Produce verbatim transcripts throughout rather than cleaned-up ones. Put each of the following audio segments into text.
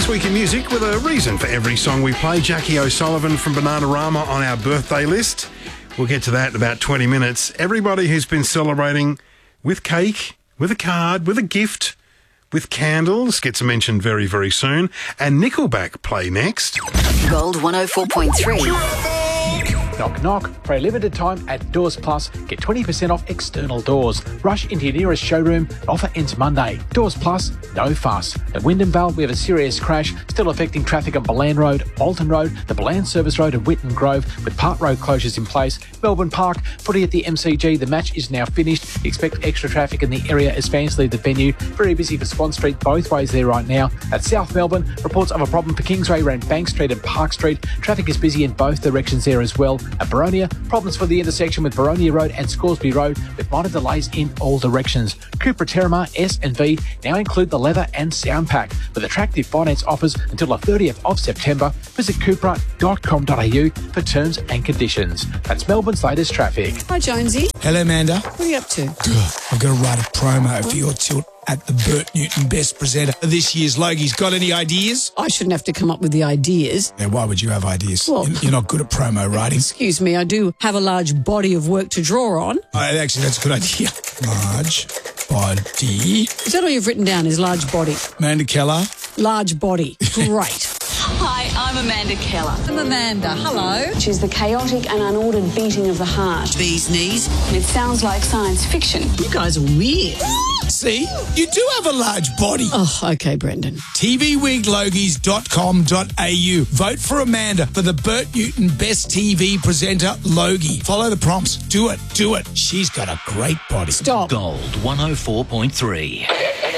This week in music, with a reason for every song we play, Jackie O'Sullivan from Bananarama on our birthday list. We'll get to that in about twenty minutes. Everybody who's been celebrating with cake, with a card, with a gift, with candles gets mentioned very, very soon. And Nickelback play next. Gold one oh four point three. Knock, knock. For a limited time at Doors Plus, get twenty percent off external doors. Rush into your nearest showroom. Offer ends Monday. Doors Plus, no fuss. At Wyndham Vale, we have a serious crash still affecting traffic on Bolan Road, Alton Road, the Bolan Service Road and Whitton Grove, with Park Road closures in place. Melbourne Park, footy at the M C G. The match is now finished. Expect extra traffic in the area as fans leave the venue. Very busy for Swan Street both ways there right now. At South Melbourne, reports of a problem for Kingsway around Bank Street and Park Street. Traffic is busy in both directions there as well. At Baronia, problems for the intersection with Baronia Road and Scoresby Road, with minor delays in all directions. Cupra Terramar S and V now include the leather and sound pack with attractive finance offers until the thirtieth of September. Visit cupra dot com dot a u for terms and conditions. That's Melbourne's latest traffic. Hi, Jonesy. Hello, Amanda. What are you up to? Good. I've got to write a promo for your tilt at the Bert Newton Best Presenter of this year's Logie's. Got any ideas? I shouldn't have to come up with the ideas. Yeah, why would you have ideas? Well, You're not good at promo writing. Excuse me, I do have a large body of work to draw on. Oh, actually, that's a good idea. Large body. Is that all you've written down, is large body? Amanda Keller. Large body. Great. Hi, I'm Amanda Keller. I'm Amanda. Hello. Which is the chaotic and unordered beating of the heart. Bee's knees. It sounds like science fiction. You guys are weird. See? You do have a large body. Oh, okay, Brendan. T V wig logies dot com dot a u. Vote for Amanda for the Bert Newton Best T V Presenter Logie. Follow the prompts. Do it. Do it. She's got a great body. Stop. Gold one oh four point three.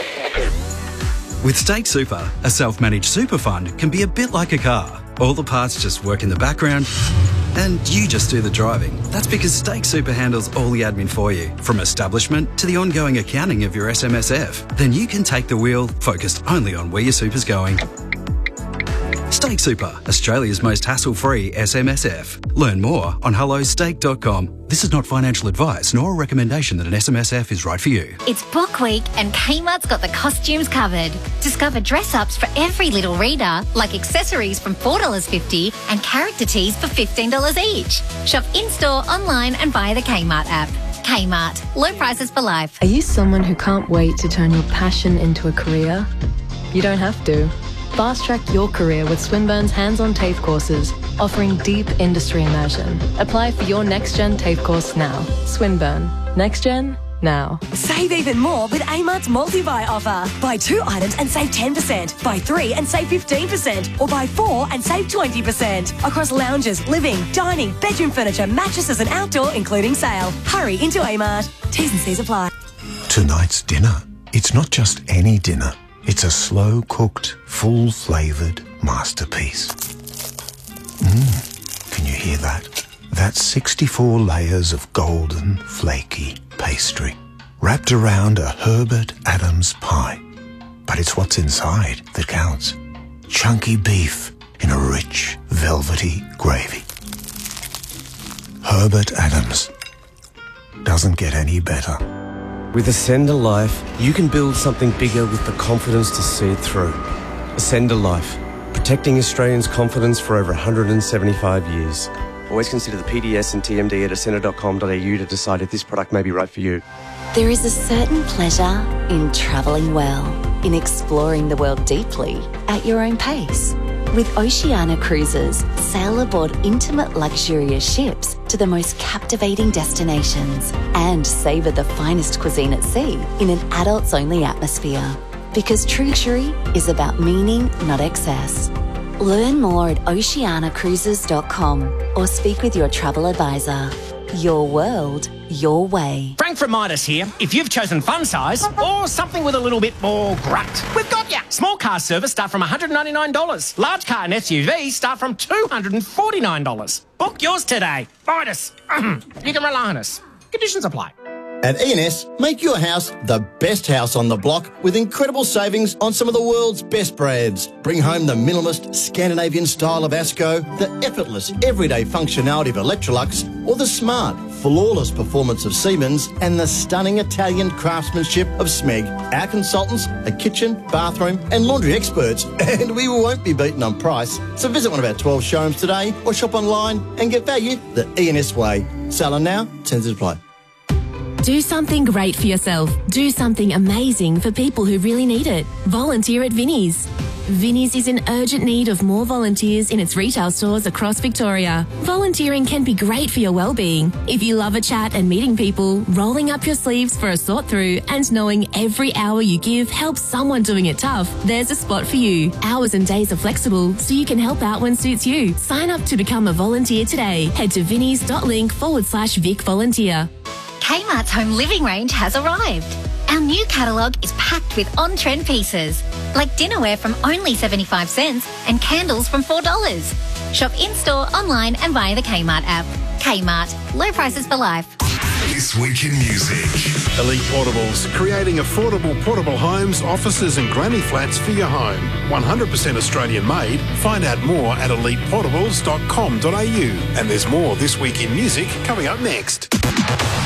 With Stake Super, a self-managed super fund can be a bit like a car. All the parts just work in the background and you just do the driving. That's because Stake Super handles all the admin for you, from establishment to the ongoing accounting of your S M S F. Then you can take the wheel, focused only on where your super's going. Stake Super, Australia's most hassle-free S M S F. Learn more on hello stake dot com. This is not financial advice nor a recommendation that an S M S F is right for you. It's Book Week and Kmart's got the costumes covered. Discover dress-ups for every little reader, like accessories from four dollars fifty and character tees for fifteen dollars each. Shop in-store, online and via the Kmart app. Kmart, low prices for life. Are you someone who can't wait to turn your passion into a career? You don't have to. Fast-track your career with Swinburne's hands-on TAFE courses, offering deep industry immersion. Apply for your next-gen TAFE course now. Swinburne. Next-gen, now. Save even more with Amart's multi-buy offer. Buy two items and save ten percent. Buy three and save fifteen percent. Or buy four and save twenty percent. Across lounges, living, dining, bedroom furniture, mattresses and outdoor, including sale. Hurry into Amart. T's and C's apply. Tonight's dinner. It's not just any dinner. It's a slow-cooked, full-flavoured masterpiece. Mmm, can you hear that? That's sixty-four layers of golden, flaky pastry, wrapped around a Herbert Adams pie. But it's what's inside that counts. Chunky beef in a rich, velvety gravy. Herbert Adams. Doesn't get any better. With Ascender Life, you can build something bigger with the confidence to see it through. Ascender Life, protecting Australians' confidence for over one hundred seventy-five years. Always consider the P D S and T M D at ascender dot com dot a u to decide if this product may be right for you. There is a certain pleasure in travelling well, in exploring the world deeply at your own pace. With Oceania Cruises, sail aboard intimate luxurious ships to the most captivating destinations and savour the finest cuisine at sea in an adults-only atmosphere. Because true luxury is about meaning, not excess. Learn more at oceania cruises dot com or speak with your travel advisor. Your world, your way. Frank from Midas here. If you've chosen fun size or something with a little bit more grunt, we've got ya. Small car service start from one hundred ninety-nine dollars. Large car and S U V start from two hundred forty-nine dollars. Book yours today. Midas. You can rely on us. Conditions apply. At E and S, make your house the best house on the block with incredible savings on some of the world's best brands. Bring home the minimalist Scandinavian style of Asco, the effortless everyday functionality of Electrolux, or the smart flawless performance of Siemens and the stunning Italian craftsmanship of Smeg. Our consultants are kitchen, bathroom and laundry experts, and we won't be beaten on price. So visit one of our twelve showrooms today or shop online and get value the E and S way. Selling now, terms to play. Do something great for yourself. Do something amazing for people who really need it. Volunteer at Vinnie's. Vinnie's is in urgent need of more volunteers in its retail stores across Victoria. Volunteering can be great for your well-being. If you love a chat and meeting people, rolling up your sleeves for a sort through and knowing every hour you give helps someone doing it tough, there's a spot for you. Hours and days are flexible, so you can help out when suits you. Sign up to become a volunteer today. Head to vinnies.link forward slash Vic Volunteer. Kmart's home living range has arrived. Our new catalogue is packed with on-trend pieces, like dinnerware from only seventy-five cents and candles from four dollars. Shop in-store, online and via the Kmart app. Kmart, low prices for life. This Week in Music. Elite Portables, creating affordable portable homes, offices and granny flats for your home. one hundred percent Australian made. Find out more at elite portables dot com dot a u. And there's more This Week in Music coming up next.